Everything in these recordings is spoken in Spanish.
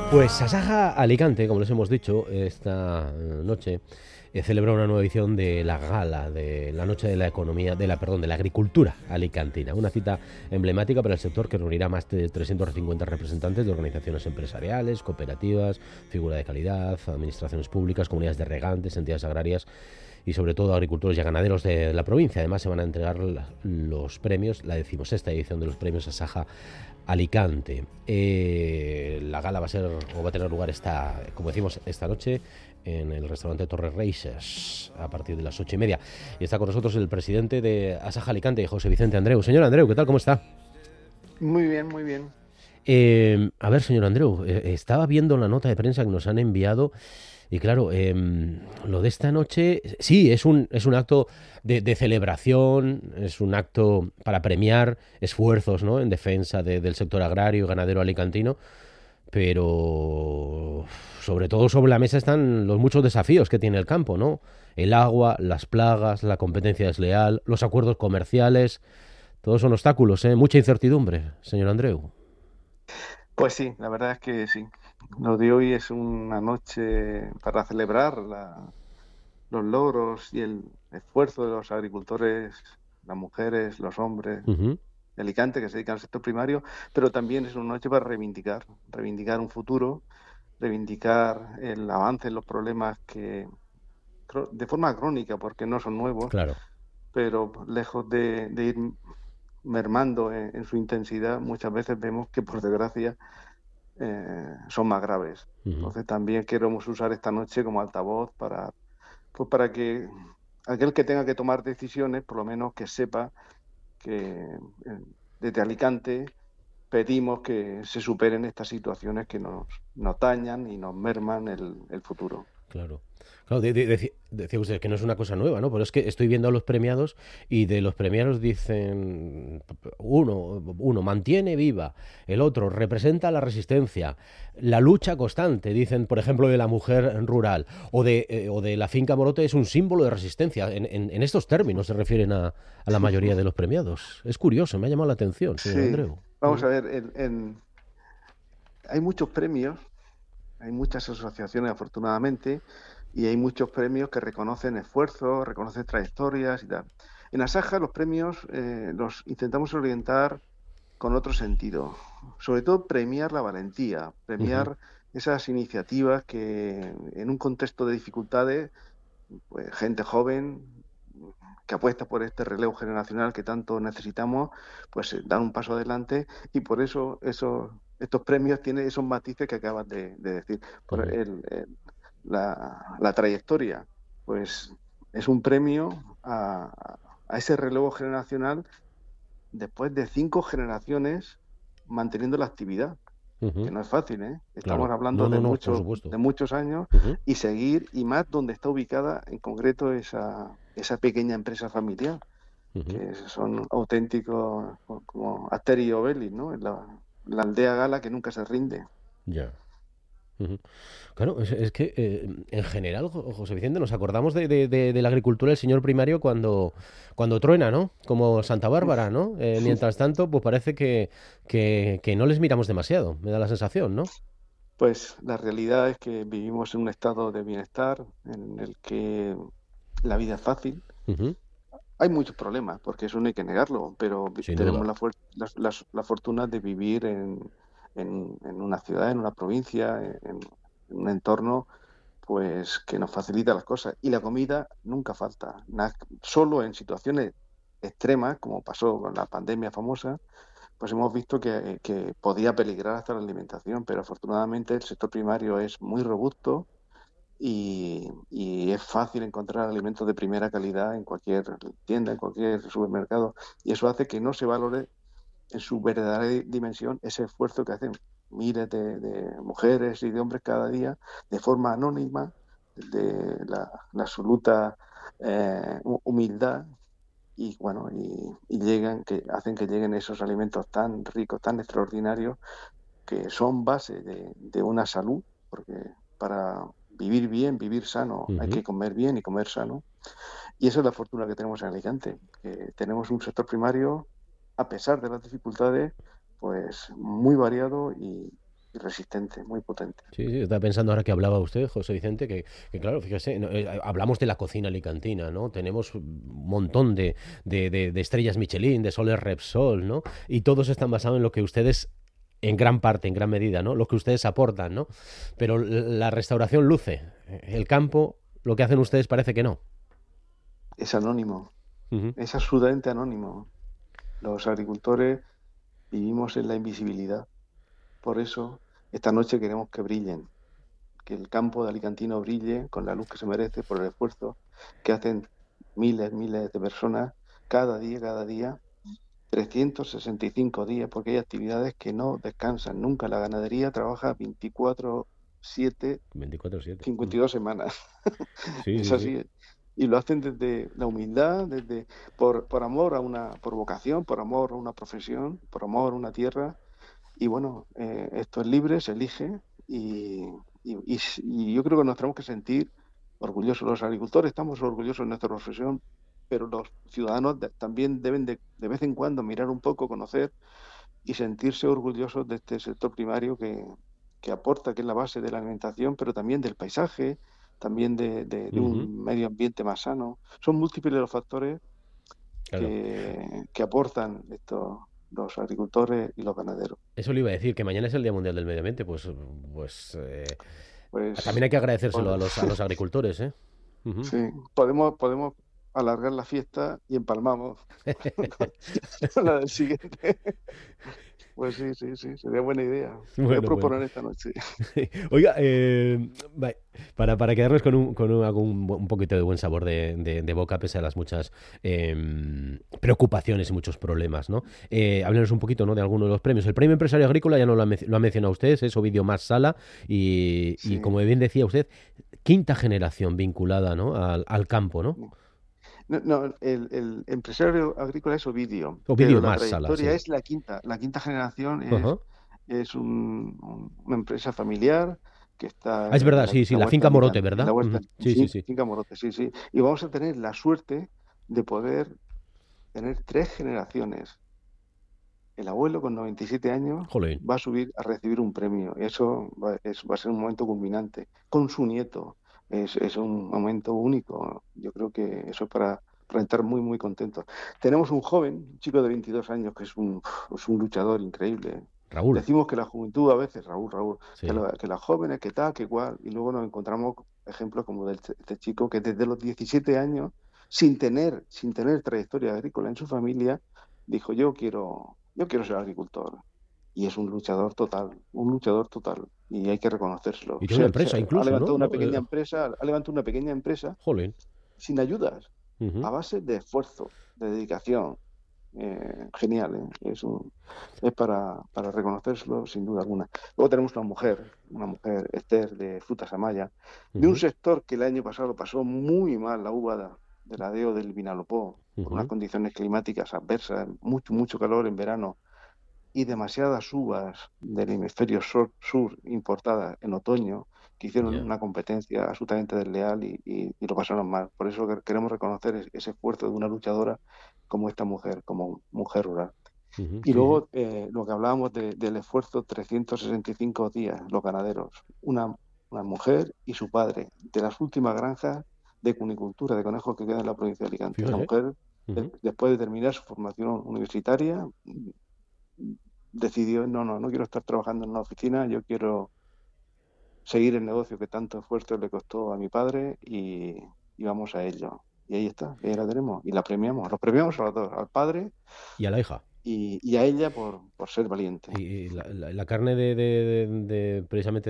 Pues Asaja Alicante, como les hemos dicho, esta noche celebra una nueva edición de la gala de la Noche de la Economía, de la Agricultura Alicantina, una cita emblemática para el sector que reunirá más de 350 representantes de organizaciones empresariales, cooperativas, figura de calidad, administraciones públicas, comunidades de regantes, entidades agrarias y sobre todo agricultores y ganaderos de la provincia. Además se van a entregar los premios, la 16ª edición de los premios Asaja Alicante. La gala va a tener lugar como decimos, esta noche en el restaurante Torres Reixes a partir de las 8:30. Y está con nosotros el presidente de Asaja Alicante, José Vicente Andreu. Señor Andreu, ¿qué tal? ¿Cómo está? Muy bien, muy bien. A ver, señor Andreu, estaba viendo la nota de prensa que nos han enviado y claro, lo de esta noche, sí, es un acto de celebración, es un acto para premiar esfuerzos, ¿no?, en defensa del sector agrario y ganadero alicantino, pero sobre todo sobre la mesa están los muchos desafíos que tiene el campo, ¿no? El agua, las plagas, la competencia desleal, los acuerdos comerciales, todos son obstáculos, ¿eh? Mucha incertidumbre, señor Andreu. Pues sí, la verdad es que sí. Lo de hoy es una noche para celebrar los logros y el esfuerzo de los agricultores, las mujeres, los hombres Ujú. de Alicante que se dedican al sector primario, pero también es una noche para reivindicar un futuro, reivindicar el avance en los problemas que de forma crónica, porque no son nuevos, Claro. pero lejos de ir mermando en su intensidad, muchas veces vemos que por desgracia son más graves. Ujú. Entonces también queremos usar esta noche como altavoz para que aquel que tenga que tomar decisiones, por lo menos que sepa que desde Alicante pedimos que se superen estas situaciones que nos dañan y nos merman el futuro. Claro. Claro, decía usted que no es una cosa nueva, ¿no? Pero es que estoy viendo a los premiados y de los premiados dicen uno mantiene viva, el otro representa la resistencia, la lucha constante, dicen, por ejemplo, de la mujer rural, o de la finca Morote es un símbolo de resistencia. En estos términos se refieren a la mayoría de los premiados. Es curioso, me ha llamado la atención, señor Sí, Andreu. vamos a ver, hay muchos premios, hay muchas asociaciones afortunadamente, y hay muchos premios que reconocen esfuerzos, reconocen trayectorias y tal. En Asaja los premios los intentamos orientar con otro sentido, sobre todo premiar la valentía, Ujú. premiar esas iniciativas que en un contexto de dificultades, pues gente joven que apuesta por este relevo generacional que tanto necesitamos, pues dan un paso adelante y por eso estos premios tienen esos matices que acabas de decir. Por Ujú. la trayectoria, pues es un premio a ese relevo generacional después de 5 generaciones manteniendo la actividad, que Ujú. no es fácil, ¿eh? Estamos Claro. hablando No, no, no, por supuesto. de muchos años Ujú. y seguir, y más donde está ubicada en concreto esa pequeña empresa familiar, Ujú. que son auténticos como Asterix y Obelix, ¿no? La aldea gala que nunca se rinde. Ya. Ujú. Claro, es que en general, José Vicente, nos acordamos de la agricultura del señor primario cuando truena, ¿no? Como Santa Bárbara, ¿no? Mientras tanto, pues parece que no les miramos demasiado, me da la sensación, ¿no? Pues la realidad es que vivimos en un estado de bienestar en el que la vida es fácil. Ujú. Hay muchos problemas, porque eso no hay que negarlo, pero Sin tenemos duda. la fortuna de vivir en una ciudad, en una provincia, en un entorno pues que nos facilita las cosas. Y la comida nunca falta. Solo en situaciones extremas, como pasó con la pandemia famosa, pues hemos visto que podía peligrar hasta la alimentación, pero afortunadamente el sector primario es muy robusto y es fácil encontrar alimentos de primera calidad en cualquier tienda, en cualquier supermercado, y eso hace que no se valore en su verdadera dimensión ese esfuerzo que hacen miles de mujeres y de hombres cada día de forma anónima, de la absoluta humildad y bueno y llegan que hacen que lleguen esos alimentos tan ricos, tan extraordinarios, que son base de una salud, porque para vivir bien, vivir sano, hay Ujú. que comer bien y comer sano. Y esa es la fortuna que tenemos en Alicante, que tenemos un sector primario, a pesar de las dificultades, pues muy variado y resistente, muy potente. Sí, sí, estaba pensando ahora que hablaba usted, José Vicente, que claro, fíjese, hablamos de la cocina alicantina, ¿no? Tenemos un montón de estrellas Michelin, de soles Repsol, ¿no? Y todos están basados en lo que ustedes, en gran parte, en gran medida, ¿no? Lo que ustedes aportan, ¿no? Pero la restauración luce. El campo, lo que hacen ustedes parece que no. Es anónimo, Ujú. es absolutamente anónimo. Los agricultores vivimos en la invisibilidad. Por eso, esta noche queremos que brillen, que el campo de Alicantino brille con la luz que se merece por el esfuerzo que hacen miles de personas cada día, 365 días, porque hay actividades que no descansan nunca. La ganadería trabaja 24/7, 24/7. 52 semanas. Sí, Es sí, sí. así. Y lo hacen desde la humildad, por amor a por vocación, por amor a una profesión, por amor a una tierra. Y bueno, esto es libre, se elige y yo creo que nos tenemos que sentir orgullosos. Los agricultores estamos orgullosos de nuestra profesión, pero los ciudadanos también deben de vez en cuando mirar un poco, conocer y sentirse orgullosos de este sector primario que aporta, que es la base de la alimentación, pero también del paisaje, también de Ujú. un medio ambiente más sano. Son múltiples los factores Claro. que aportan los agricultores y los ganaderos. Eso le iba a decir, que mañana es el Día Mundial del Medio Ambiente, pues también Pues, hay que agradecérselo pues, a los agricultores, ¿eh? Ujú. sí, podemos alargar la fiesta y empalmamos con la del siguiente. Pues sí, sería buena idea. Voy a Bueno, bueno. proponer esta noche. Oiga, para quedarnos un poquito de buen sabor de boca, pese a las muchas preocupaciones y muchos problemas, ¿no? Háblenos un poquito, ¿no?, de algunos de los premios. El Premio Empresario Agrícola ya no lo ha mencionado usted, es Ovidio Más Sala, y Sí. como bien decía usted, quinta generación vinculada, ¿no?, al campo, ¿no? No, el empresario agrícola es Ovidio, pero Ovidio la Más Sala, trayectoria sí. es la quinta. La quinta generación Ajá. es una empresa familiar que está Ah, es verdad, en sí, sí, la la huerta finca de Morote, Alicante, en la ¿verdad? huerta, Ujú. Sí, sí, sí. finca Morote, sí, sí. Y vamos a tener la suerte de poder tener tres generaciones. El abuelo con 97 años Jolín. va a subir a recibir un premio. Eso va a ser un momento culminante. Con su nieto. Es un momento único. Yo creo que eso es para estar muy contentos. Tenemos un joven, un chico de 22 años, que es un luchador increíble. Raúl, Decimos que la juventud a veces, Raúl, sí. que las jóvenes, que tal, que cual, y luego nos encontramos ejemplos como de este chico que desde los 17 años, sin tener trayectoria agrícola en su familia, dijo, yo quiero ser agricultor. Y es un luchador total, y hay que reconocérselo. Y tiene una empresa Ha incluso, levantado ¿no? una ¿No? pequeña empresa, ha levantado una pequeña empresa Jolín. sin ayudas, Ujú. a base de esfuerzo, de dedicación. Genial, ¿eh? Es para reconocérselo sin duda alguna. Luego tenemos una mujer, Esther, de Frutas Amaya, de un Ujú. sector que el año pasado lo pasó muy mal, la uva de la DEO del Vinalopó, por unas Ujú. condiciones climáticas adversas, mucho calor en verano y demasiadas uvas del hemisferio sur importadas en otoño, que hicieron Ya. una competencia absolutamente desleal y lo pasaron mal. Por eso queremos reconocer ese esfuerzo de una luchadora como esta mujer, como mujer rural. Ujú. Y Sí, sí. luego lo que hablábamos del esfuerzo, 365 días, los ganaderos, una mujer y su padre, de las últimas granjas de cunicultura, de conejos que quedan en la provincia de Alicante. La Fíjese. mujer, Ujú. después de terminar su formación universitaria, decidió, no quiero estar trabajando en una oficina, yo quiero seguir el negocio que tanto esfuerzo le costó a mi padre y vamos a ello. Y ahí está, y ahí la tenemos. Y la premiamos, los premiamos a los dos, al padre Y a la hija. y a ella por ser valiente. Y la carne precisamente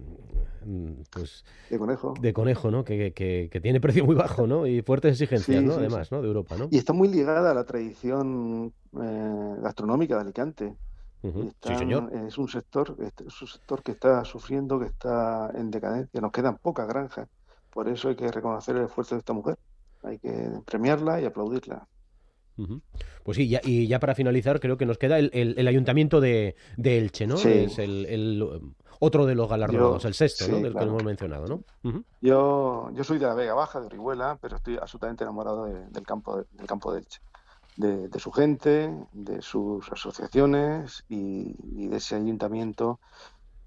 pues De conejo, de conejo, ¿no? Que tiene precio muy bajo, ¿no? Y fuertes exigencias, ¿no? sí. Además, ¿no? De Europa, ¿no? Y está muy ligada a la tradición gastronómica de Alicante. Y Ujú. Sí, señor. es un sector que está sufriendo, que está en decadencia. Nos quedan pocas granjas. Por eso hay que reconocer el esfuerzo de esta mujer. Hay que premiarla y aplaudirla. Ujú. Pues sí, y ya para finalizar, creo que nos queda el Ayuntamiento de Elche, ¿no? Sí, Es otro de los galardonados, el sexto, ¿no? sí, Del que claro. hemos mencionado, ¿no? Ujú. Yo soy de la Vega Baja, de Orihuela, pero estoy absolutamente enamorado del campo de Elche, de su gente, de sus asociaciones y de ese ayuntamiento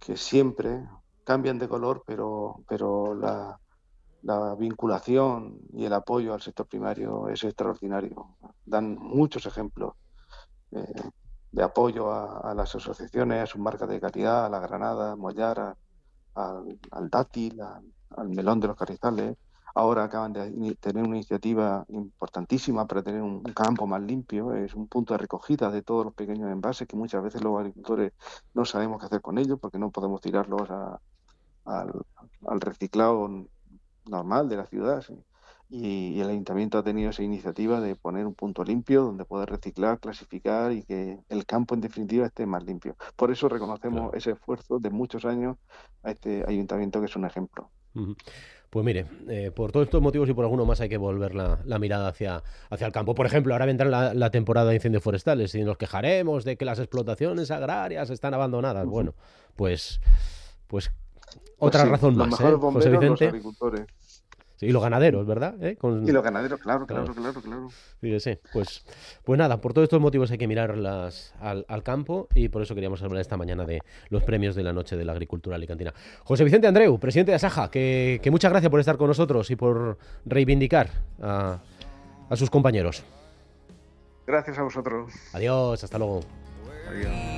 que siempre cambian de color, pero la vinculación y el apoyo al sector primario es extraordinario. Dan muchos ejemplos eh, de apoyo a las asociaciones, a sus marcas de calidad, a la granada, mollar, al dátil, al melón de los Carrizales. Ahora acaban de tener una iniciativa importantísima para tener un campo más limpio. Es un punto de recogida de todos los pequeños envases que muchas veces los agricultores no sabemos qué hacer con ellos porque no podemos tirarlos al, al reciclado normal de la ciudad. ¿Sí? Y el ayuntamiento ha tenido esa iniciativa de poner un punto limpio donde poder reciclar, clasificar y que el campo en definitiva esté más limpio. Por eso reconocemos Claro. ese esfuerzo de muchos años a este ayuntamiento, que es un ejemplo. Ujú. Pues mire, por todos estos motivos y por alguno más hay que volver la mirada hacia el campo. Por ejemplo, ahora vendrá la temporada de incendios forestales y nos quejaremos de que las explotaciones agrarias están abandonadas. Uh-huh. Bueno, pues Pues otra sí, razón los más, mejores José bomberos, los Vicente. agricultores. Sí, y los ganaderos, ¿verdad? Y los ganaderos, claro, Claro. claro, claro, claro. Fíjese, pues nada, por todos estos motivos hay que mirar al campo y por eso queríamos hablar esta mañana de los premios de la Noche de la Agricultura Alicantina. José Vicente Andreu, presidente de Asaja, que muchas gracias por estar con nosotros y por reivindicar a sus compañeros. Gracias a vosotros. Adiós, hasta luego. Adiós.